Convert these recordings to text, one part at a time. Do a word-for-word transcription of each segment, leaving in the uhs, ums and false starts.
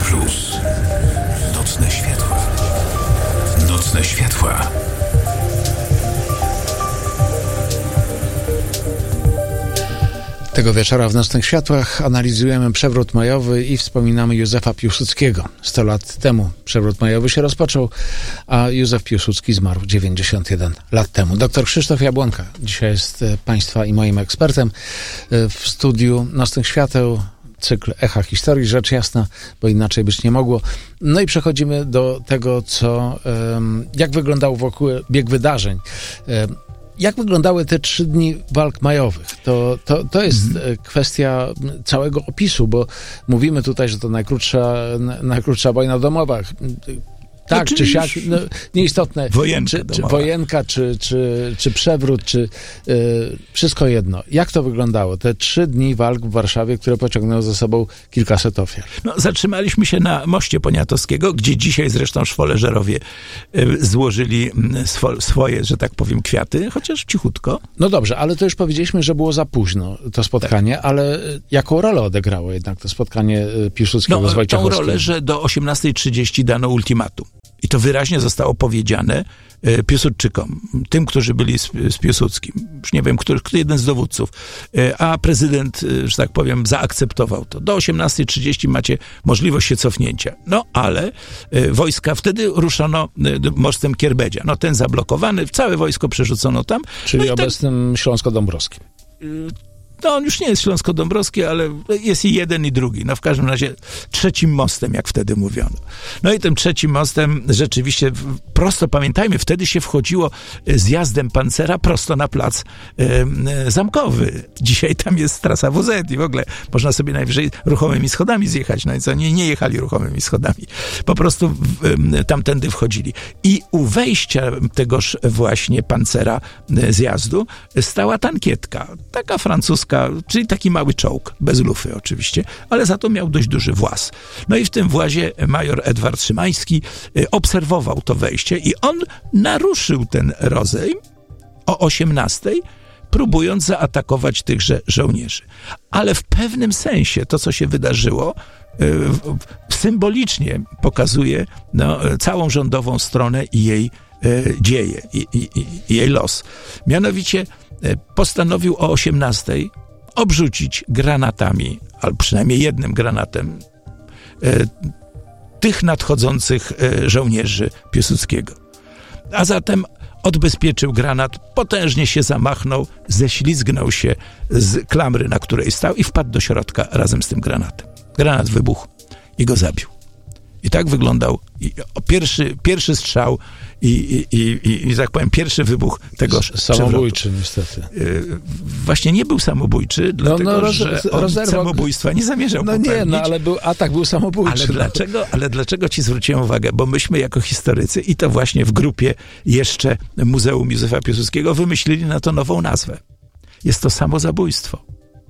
Plus. Nocne światła. Nocne światła. Tego wieczora w Nocnych Światłach analizujemy przewrót majowy i wspominamy Józefa Piłsudskiego. Sto lat temu przewrót majowy się rozpoczął, a Józef Piłsudski zmarł dziewięćdziesiąt jeden lat temu. Doktor Krzysztof Jabłonka dzisiaj jest Państwa i moim ekspertem w studiu Nocnych Świateł. Cykl Echa Historii, rzecz jasna, bo inaczej być nie mogło. No i przechodzimy do tego, co, jak wyglądał wokół bieg wydarzeń. Jak wyglądały te trzy dni walk majowych? To, to, to jest mm. kwestia całego opisu, bo mówimy tutaj, że to najkrótsza, najkrótsza wojna domowa. Tak, no, czy siak, no, nieistotne. Wojenka czy, czy wojenka, czy, czy, czy przewrót, czy yy, wszystko jedno. Jak to wyglądało? Te trzy dni walk w Warszawie, które pociągnęły za sobą kilkaset ofiar. No, zatrzymaliśmy się na moście Poniatowskiego, gdzie dzisiaj zresztą szwoleżerowie yy, złożyli swo, swoje, że tak powiem, kwiaty, chociaż cichutko. No dobrze, ale to już powiedzieliśmy, że było za późno to spotkanie, tak. Ale jaką rolę odegrało jednak to spotkanie Piłsudskiego no, z Wojciechowskim? Tą rolę, że do osiemnastej trzydzieści dano ultimatum. I to wyraźnie zostało powiedziane e, Piłsudczykom, tym, którzy byli z, z Piłsudskim. Już nie wiem, który, który jeden z dowódców. E, a prezydent, e, że tak powiem, zaakceptował to. Do osiemnastej trzydzieści macie możliwość się cofnięcia. No, ale e, wojska, wtedy ruszono e, mostem Kierbedzia. No, ten zablokowany, całe wojsko przerzucono tam. Czyli no obecnym tak, Śląsko-Dąbrowskim. E, No, on już nie jest Śląsko-Dąbrowski, ale jest i jeden, i drugi. No, w każdym razie trzecim mostem, jak wtedy mówiono. No i tym trzecim mostem rzeczywiście, prosto pamiętajmy, wtedy się wchodziło zjazdem pancera prosto na plac e, zamkowy. Dzisiaj tam jest trasa W Z i w ogóle można sobie najwyżej ruchomymi schodami zjechać. No i co, nie, nie jechali ruchomymi schodami. Po prostu w, e, tamtędy wchodzili. I u wejścia tegoż właśnie pancera e, zjazdu stała tankietka. Taka francuska, czyli taki mały czołg, bez lufy oczywiście, ale za to miał dość duży właz. No i w tym włazie major Edward Szymański obserwował to wejście i on naruszył ten rozejm o osiemnastej, próbując zaatakować tychże żołnierzy. Ale w pewnym sensie to, co się wydarzyło, symbolicznie pokazuje no, całą rządową stronę i jej dzieje, i, i, i jej los. Mianowicie postanowił o osiemnastej obrzucić granatami, albo przynajmniej jednym granatem, e, tych nadchodzących e, żołnierzy Piłsudskiego. A zatem odbezpieczył granat, potężnie się zamachnął, ześlizgnął się z klamry, na której stał i wpadł do środka razem z tym granatem. Granat wybuchł i go zabił. I tak wyglądał i, o, pierwszy, pierwszy strzał i, i, i, i, tak powiem, pierwszy wybuch tego samobójczy niestety. Yy, właśnie nie był samobójczy, no, dlatego, no, roz, że on rozerwał... samobójstwa nie zamierzał No popełnić. nie, no ale był, atak był samobójczy. Ale, no. dlaczego, ale dlaczego ci zwróciłem uwagę? Bo myśmy jako historycy i to właśnie w grupie jeszcze Muzeum Józefa Piłsudskiego wymyślili na to nową nazwę. Jest to samozabójstwo.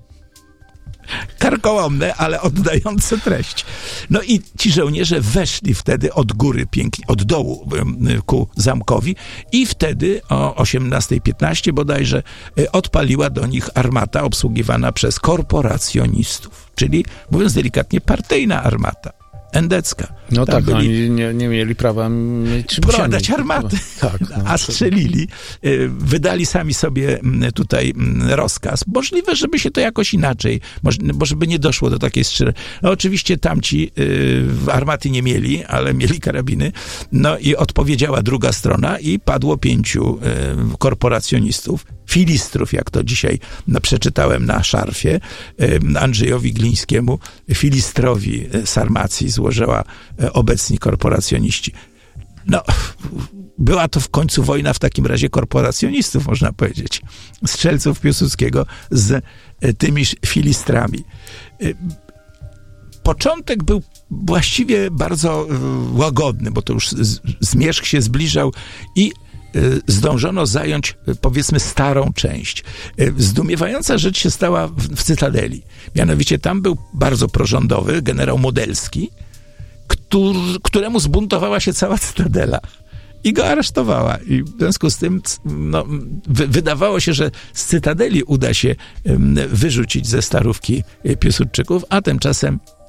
Karkołomne, ale oddające treść. No i ci żołnierze weszli wtedy od góry, pięknie, od dołu ku zamkowi i wtedy o osiemnastej piętnaście bodajże odpaliła do nich armata obsługiwana przez korporacjonistów, czyli mówiąc delikatnie partyjna armata. Endecka. No Tam tak, byli... oni nie, nie mieli prawa mieć posiadać armaty. Tak, no, a strzelili. Wydali sami sobie tutaj rozkaz. Możliwe, żeby się to jakoś inaczej, może żeby nie doszło do takiej strzelania. No oczywiście tamci y, armaty nie mieli, ale mieli karabiny. No i odpowiedziała druga strona i padło pięciu y, korporacjonistów. Filistrów, jak to dzisiaj no, przeczytałem na szarfie, y, Andrzejowi Glińskiemu, filistrowi Sarmacji złożyła y, obecni korporacjoniści. No, była to w końcu wojna w takim razie korporacjonistów, można powiedzieć. Strzelców Piłsudskiego z y, tymi filistrami. Y, Początek był właściwie bardzo y, łagodny, bo to już z, zmierzch się zbliżał i zdążono zająć, powiedzmy, starą część. Zdumiewająca rzecz się stała w, w Cytadeli. Mianowicie tam był bardzo prorządowy generał Modelski, który, któremu zbuntowała się cała Cytadela i go aresztowała. I w związku z tym no, wy, wydawało się, że z Cytadeli uda się um, wyrzucić ze Starówki Piłsudczyków, a tymczasem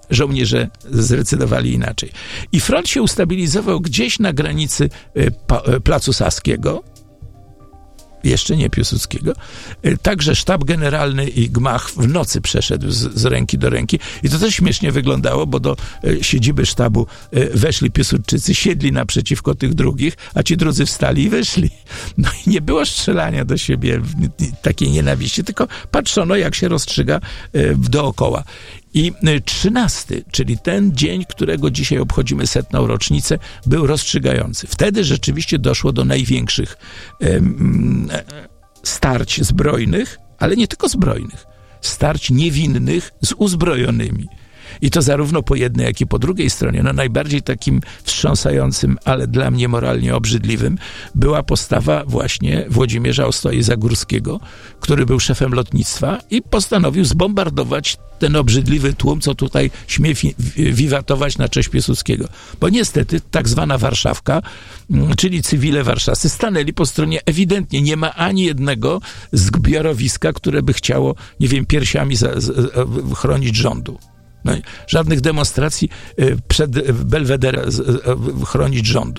żołnierze zdecydowali inaczej. I front się ustabilizował gdzieś na granicy Placu Saskiego, jeszcze nie Piłsudskiego. Także sztab generalny i gmach w nocy przeszedł z, z ręki do ręki. I to też śmiesznie wyglądało, bo do siedziby sztabu weszli Piłsudczycy, siedli naprzeciwko tych drugich, a ci drudzy wstali i wyszli. No i nie było strzelania do siebie, takiej nienawiści, tylko patrzono, jak się rozstrzyga dookoła. I trzynasty, czyli ten dzień, którego dzisiaj obchodzimy setną rocznicę, był rozstrzygający. Wtedy rzeczywiście doszło do największych um, starć zbrojnych, ale nie tylko zbrojnych, starć niewinnych z uzbrojonymi. I to zarówno po jednej, jak i po drugiej stronie. No najbardziej takim wstrząsającym, ale dla mnie moralnie obrzydliwym była postawa właśnie Włodzimierza Ostoi-Zagórskiego, który był szefem lotnictwa i postanowił zbombardować ten obrzydliwy tłum, co tutaj śmie fi- wiwatować na cześć Piłsudskiego. Bo niestety tak zwana Warszawka, czyli cywile warszawscy, stanęli po stronie ewidentnie. Nie ma ani jednego zbiorowiska, które by chciało, nie wiem, piersiami za, za, chronić rządu. No, żadnych demonstracji przed Belwederem chronić rządu.